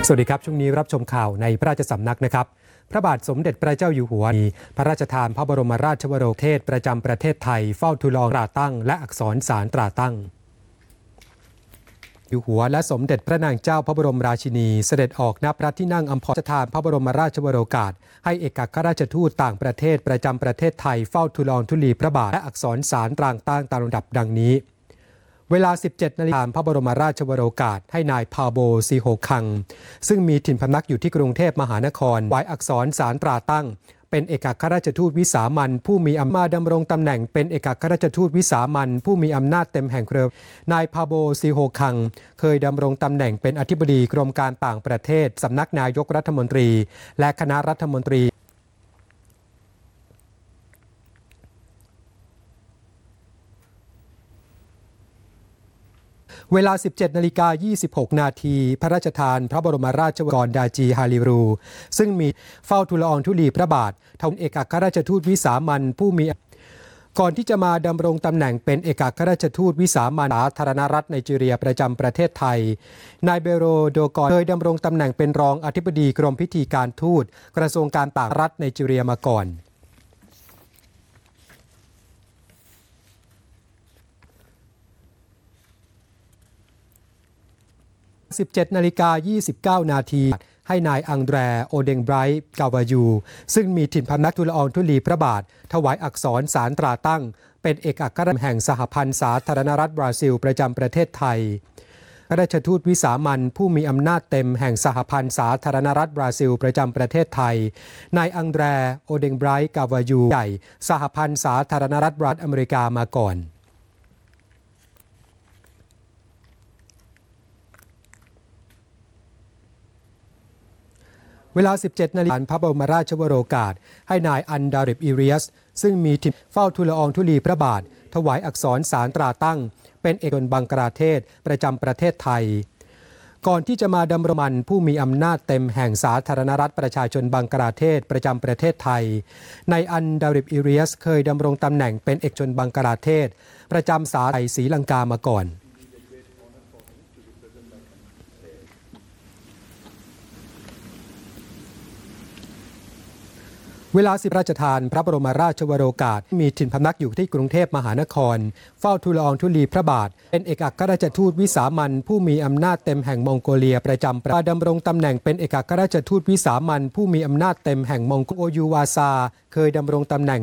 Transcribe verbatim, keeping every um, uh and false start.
สวัสดีครับช่วงนี้รับชมข่าวในพระราชสำนักนะครับพระบาทสมเด็จพระเจ้าอยู่หัวมีพระราชทานพระบรมราชวโรเทศประจำประเทศไทยเฝ้าทูลตราตั้งและอักษรศาลตราตั้งอยู่หัวและสมเด็จพระนางเจ้าพระบรมราชินีเสด็จออกณพระที่นั่งอัมพรทานพระบรมราชวโรกาสให้เอกอัครราชทูตต่างประเทศประจำประเทศไทยเฝ้าทูลธุลีพระบาทและอักษรศาลตราตั้งตามลำดับดังนี้เวลา สิบเจ็ด นาฬิกาพระบรมราชวโรกาสให้นายพาโบซีโฮคังซึ่งมีถิ่นพำนักอยู่ที่กรุงเทพมหานครไว้อักษรศาลตราตั้งเป็นเอกอัครราชทูตวิสามัญผู้มีอำนาจดำรงตำแหน่งเป็นเอกอัครราชทูตวิสามัญผู้มีอำนาจเต็มแห่งเครือนายพาโบซีโฮคังเคยดำรงตำแหน่งเป็นอธิบดีกรมการต่างประเทศสำนักนายกรัฐมนตรีและคณะรัฐมนตรีเวลา สิบเจ็ด นาฬิกา ยี่สิบหก นาทีพระราชทานพระบรมราชวงศ์ดาจีฮาริรูซึ่งมีเฝ้าทูลละอองธุลีพระบาททำเอกอัครราชทูตวิสามัญผู้มีก่อนที่จะมาดำรงตำแหน่งเป็นเอกอัครราชทูตวิสามัญสาธารณรัฐไนจีเรียประจำประเทศไทยนายเบโรโดกอนเคยดำรงตำแหน่งเป็นรองอธิบดีกรมพิธีการทูตกระทรวงการต่างประเทศรัฐไนจีเรียมาก่อนสิบเจ็ด นาฬิกา ยี่สิบเก้า นาทีให้นายอังแดรโอเดงไบรท์กาวายูซึ่งมีถิ่นพำนักทูลละอองธุลีพระบาทถวายอักษรศาลตราตั้งเป็นเอกอัครราชทูตแห่งสหพันธ์สาธารณรัฐบราซิลประจำประเทศไทยราชทูตวิสามัญผู้มีอำนาจเต็มแห่งสหพันธ์สาธารณรัฐบราซิลประจำประเทศไทยนายอังแดรโอเดงไบรท์กาวายูใหญ่สหพันธ์สาธารณรัฐบราซิลอเมริกามาก่อนเวลา สิบเจ็ด นาฬิกาพระบรมราชวโรกาสให้นายอันดาริบอิเรียสซึ่งมีถิ่นเฝ้าทูลละอองธุลีพระบาทถวายอักษรศาลตราตั้งเป็นเอกอัครบังกลาเทศประจำประเทศไทยก่อนที่จะมาดำรงมันผู้มีอำนาจเต็มแห่งสาธารณรัฐประชาชนบังกลาเทศประจำประเทศไทยนายอันดาริบอิเรียสเคยดำรงตำแหน่งเป็นเอกอัครบังกลาเทศประจำสาไทยศรีลังกามาก่อนเวลาสิบราชทานพระบรมราชวโรกาสมีถิ่นพำนักอยู่ที่กรุงเทพมหานครเฝ้าทูลละอองธุลีพระบาทเป็นเอกอัครราชทูตวิสามัญผู้มีอำนาจเต็มแห่งมองโกเลียประจำประเทศดำรงตำแหน่งเป็นเอกอัครราชทูตวิสามัญผู้มีอำนาจเต็มแห่งมองโกโอยูวาซาเคยดำรงตำแหน่ง